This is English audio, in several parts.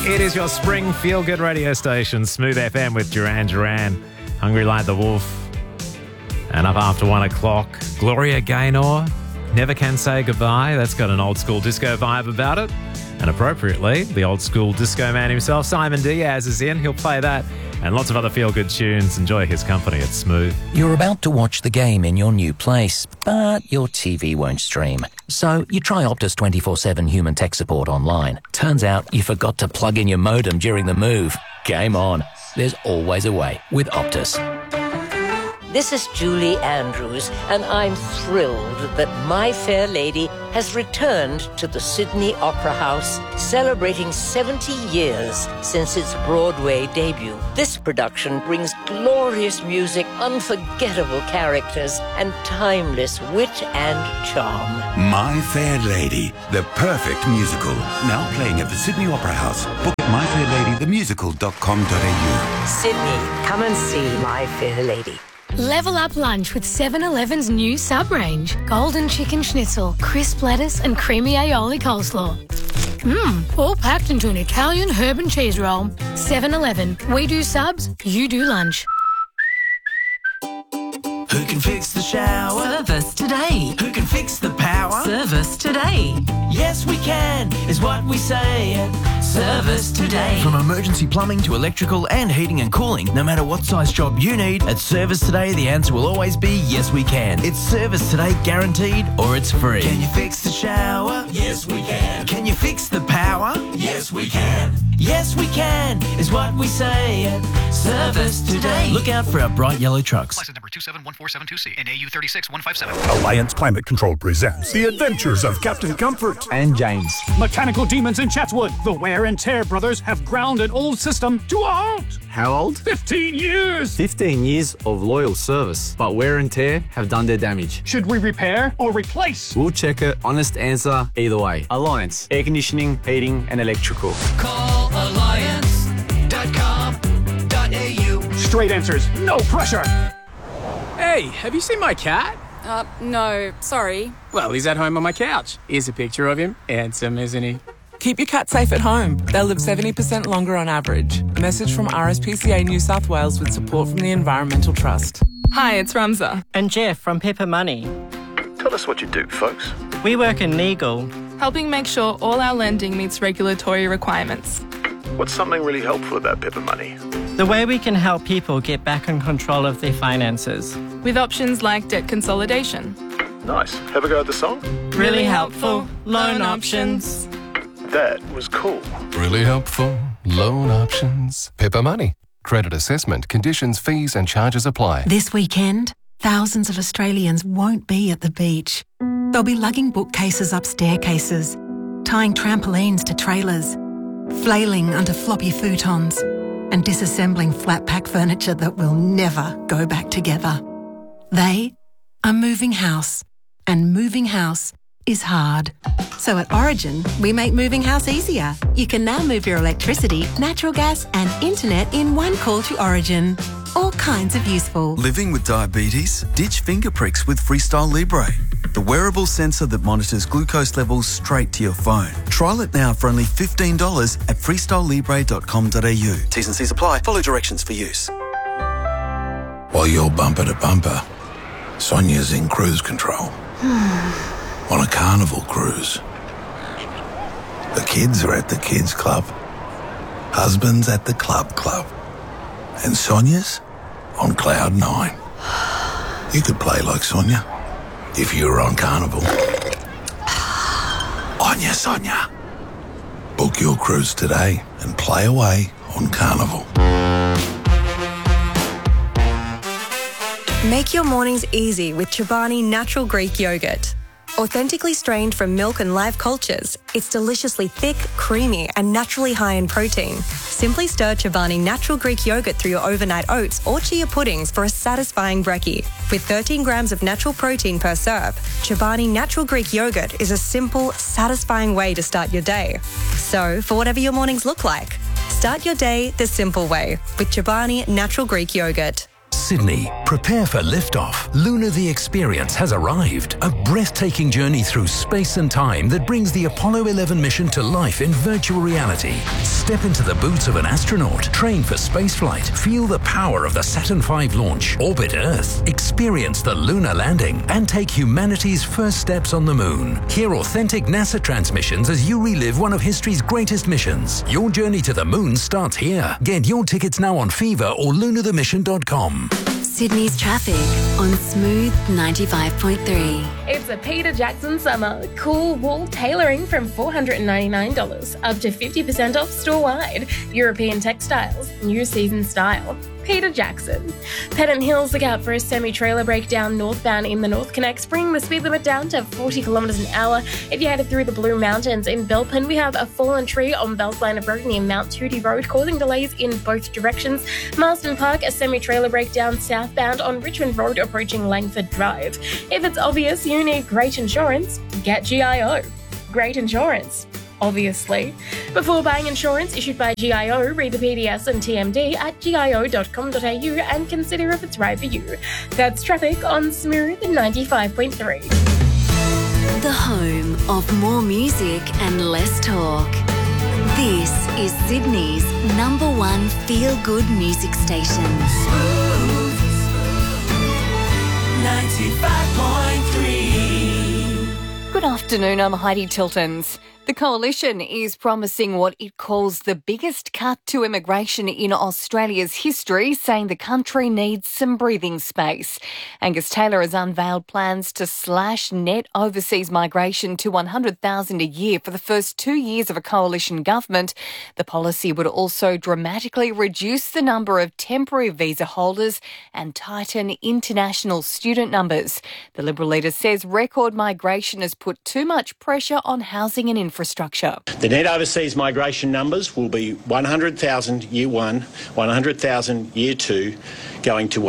It is your spring feel-good radio station, Smooth FM with Duran Duran, Hungry Like the Wolf. And up after 1 o'clock, Gloria Gaynor, Never Can Say Goodbye. That's got an old school disco vibe about it. And appropriately, the old school disco man himself, Simon Diaz, is in. He'll play that and lots of other feel-good tunes. Enjoy his company at Smooth. You're about to watch the game in your new place, but your TV won't stream. So you try Optus 24/7 human tech support online. Turns out you forgot to plug in your modem during the move. Game on. There's always a way with Optus. This is Julie Andrews, and I'm thrilled that My Fair Lady has returned to the Sydney Opera House, celebrating 70 years since its Broadway debut. This production brings glorious music, unforgettable characters, and timeless wit and charm. My Fair Lady, the perfect musical. Now playing at the Sydney Opera House. Book at myfairladythemusical.com.au. Sydney, come and see My Fair Lady. Level up lunch with 7-Eleven's new sub-range. Golden chicken schnitzel, crisp lettuce and creamy aioli coleslaw. All packed into an Italian herb and cheese roll. 7-Eleven. We do subs, you do lunch. Who can fix the shower? Service today. Who can fix the power? Service today. Yes, we can, is what we say at Service Today. From emergency plumbing to electrical and heating and cooling, no matter what size job you need, at Service Today, the answer will always be yes, we can. It's Service Today guaranteed or it's free. Can you fix the shower? Yes, we can. Can you fix the power? Yes, we can. Yes, we can, is what we say at Service Today. Look out for our bright yellow trucks. License number 2714726C and AU 36157. Alliance Climate Control presents The Adventures of Captain Comfort and James. Mechanical demons in Chatswood. The Wear and Tear brothers have ground an old system to a halt. How old? 15 years. 15 years of loyal service, but Wear and Tear have done their damage. Should we repair or replace? We'll check it. Honest answer either way. Alliance. Air conditioning, heating and electrical. Call alliance.com.au. Straight answers. No pressure. Hey, have you seen my cat? No, sorry. Well, he's at home on my couch. Here's a picture of him. Handsome, isn't he? Keep your cat safe at home. They'll live 70% longer on average. Message from RSPCA New South Wales with support from the Environmental Trust. Hi, it's Ramza. And Jeff from Pepper Money. Tell us what you do, folks. We work in legal. Helping make sure all our lending meets regulatory requirements. What's something really helpful about Pepper Money? The way we can help people get back in control of their finances. With options like debt consolidation. Nice. Have a go at the song? Really helpful. Loan options. That was cool. Really helpful. Loan options. Pepper Money. Credit assessment, conditions, fees and charges apply. This weekend, thousands of Australians won't be at the beach. They'll be lugging bookcases up staircases, tying trampolines to trailers, flailing under floppy futons, and disassembling flat-pack furniture that will never go back together. They are moving house, and moving house is hard. So at Origin, we make moving house easier. You can now move your electricity, natural gas and internet in one call to Origin. All kinds of useful. Living with diabetes? Ditch finger pricks with Freestyle Libre, the wearable sensor that monitors glucose levels straight to your phone. Trial it now for only $15 at freestylelibre.com.au. T's and C's apply. Follow directions for use. While you're bumper to bumper, Sonia's in cruise control. On a carnival cruise. The kids are at the kids club. Husband's at the club. And Sonia's on cloud 9. You could play like Sonia if you were on Carnival. On ya, Sonia. Book your cruise today and play away on Carnival. Make your mornings easy with Chobani Natural Greek Yogurt. Authentically strained from milk and live cultures, it's deliciously thick, creamy, and naturally high in protein. Simply stir Chobani Natural Greek Yogurt through your overnight oats or chia puddings for a satisfying brekkie. With 13 grams of natural protein per serve, Chobani Natural Greek Yogurt is a simple, satisfying way to start your day. So, for whatever your mornings look like, start your day the simple way with Chobani Natural Greek Yogurt. Sydney, prepare for liftoff. Luna the Experience has arrived. A breathtaking journey through space and time that brings the Apollo 11 mission to life in virtual reality. Step into the boots of an astronaut, train for spaceflight, feel the power of the Saturn V launch, orbit Earth, experience the lunar landing, and take humanity's first steps on the moon. Hear authentic NASA transmissions as you relive one of history's greatest missions. Your journey to the moon starts here. Get your tickets now on Fever or lunarthemission.com. Sydney's traffic on Smooth 95.3. It's a Peter Jackson summer. Cool wool tailoring from $499, up to 50% off store-wide. European textiles, new season style. Peter Jackson. Pennant Hills, look out for a semi-trailer breakdown northbound in the North Connect. Bring the speed limit down to 40 kilometres an hour. If you headed through the Blue Mountains in Belpin, we have a fallen tree on Bell's Line of Road near Mount Tootie Road, causing delays in both directions. Marsden Park, a semi-trailer breakdown southbound on Richmond Road approaching Langford Drive. If it's obvious you need great insurance, get GIO. Great insurance. Obviously. Before buying insurance issued by GIO, read the PDS and TMD at gio.com.au and consider if it's right for you. That's traffic on Smooth 95.3. The home of more music and less talk. This is Sydney's #1 feel-good music station. Smooth 95.3. Good afternoon, I'm Heidi Tiltons. The Coalition is promising what it calls the biggest cut to immigration in Australia's history, saying the country needs some breathing space. Angus Taylor has unveiled plans to slash net overseas migration to 100,000 a year for the first 2 years of a coalition government. The policy would also dramatically reduce the number of temporary visa holders and tighten international student numbers. The Liberal leader says record migration has put too much pressure on housing and infrastructure. The net overseas migration numbers will be 100,000 year one, 100,000 year two, going to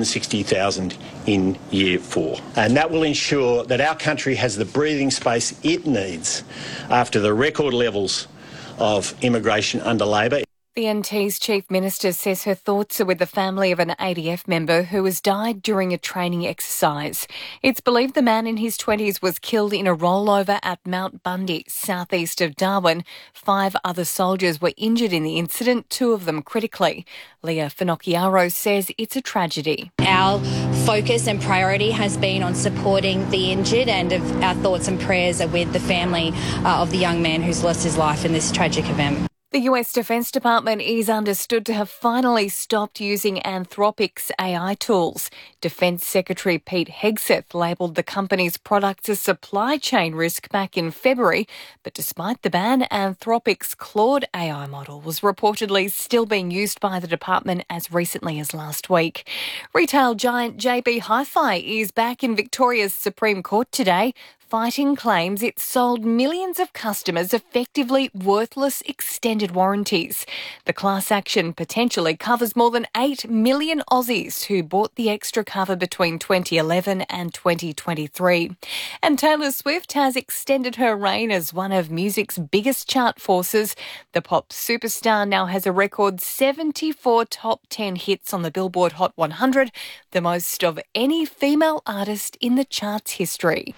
160,000 in year 4. And that will ensure that our country has the breathing space it needs after the record levels of immigration under Labor. The NT's Chief Minister says her thoughts are with the family of an ADF member who has died during a training exercise. It's believed the man in his 20s was killed in a rollover at Mount Bundy, southeast of Darwin. 5 other soldiers were injured in the incident, 2 of them critically. Leah Finocchiaro says it's a tragedy. Our focus and priority has been on supporting the injured, and our thoughts and prayers are with the family of the young man who's lost his life in this tragic event. The US Defence Department is understood to have finally stopped using Anthropic's AI tools. Defence Secretary Pete Hegseth labelled the company's products a supply chain risk back in February, but despite the ban, Anthropic's Claude AI model was reportedly still being used by the department as recently as last week. Retail giant JB Hi-Fi is back in Victoria's Supreme Court today, fighting claims it sold millions of customers effectively worthless extended warranties. The class action potentially covers more than 8 million Aussies who bought the extra cover between 2011 and 2023. And Taylor Swift has extended her reign as one of music's biggest chart forces. The pop superstar now has a record 74 top 10 hits on the Billboard Hot 100, the most of any female artist in the chart's history.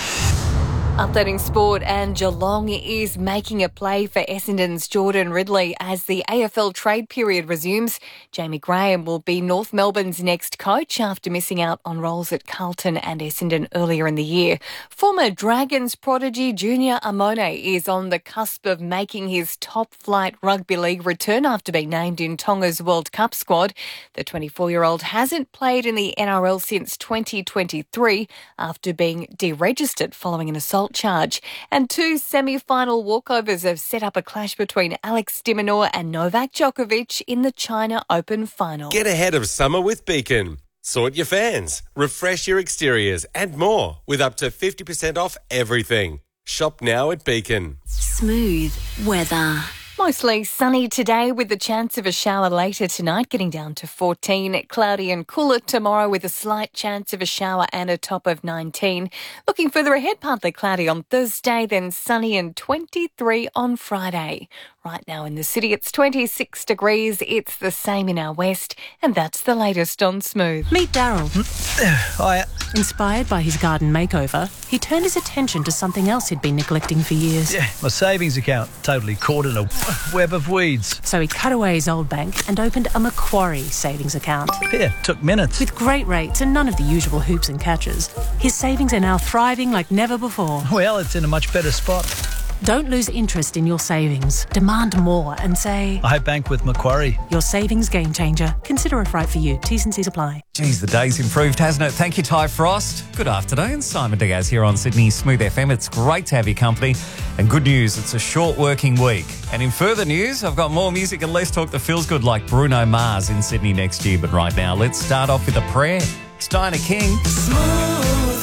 Updating sport, and Geelong is making a play for Essendon's Jordan Ridley as the AFL trade period resumes. Jamie Graham will be North Melbourne's next coach after missing out on roles at Carlton and Essendon earlier in the year. Former Dragons prodigy Junior Amone is on the cusp of making his top-flight rugby league return after being named in Tonga's World Cup squad. The 24-year-old hasn't played in the NRL since 2023 after being deregistered following an assault charge. And 2 semi-final walkovers have set up a clash between Alex de Minaur and Novak Djokovic in the China Open final. Get ahead of summer with Beacon. Sort your fans, refresh your exteriors and more with up to 50% off everything. Shop now at Beacon. Smooth weather. Mostly sunny today with the chance of a shower later tonight, getting down to 14. Cloudy and cooler tomorrow with a slight chance of a shower and a top of 19. Looking further ahead, partly cloudy on Thursday, then sunny and 23 on Friday. Right now in the city, it's 26 degrees. It's the same in our west, and that's the latest on Smooth. Meet Daryl. Hiya. Inspired by his garden makeover, he turned his attention to something else he'd been neglecting for years. Yeah, my savings account, totally caught in a web of weeds. So he cut away his old bank and opened a Macquarie savings account. Yeah, took minutes. With great rates and none of the usual hoops and catches, his savings are now thriving like never before. Well, it's in a much better spot. Don't lose interest in your savings. Demand more and say, I bank with Macquarie. Your savings game changer. Consider if right for you. T's and C's apply. Geez, the day's improved, hasn't it? Thank you, Ty Frost. Good afternoon. Simon Diaz here on Sydney Smooth FM. It's great to have your company. And good news, it's a short working week. And in further news, I've got more music and less talk that feels good, like Bruno Mars in Sydney next year. But right now, let's start off with a prayer. It's Dinah King. Smooth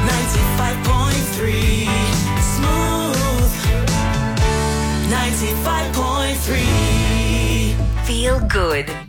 95.3. 95.3. Feel good.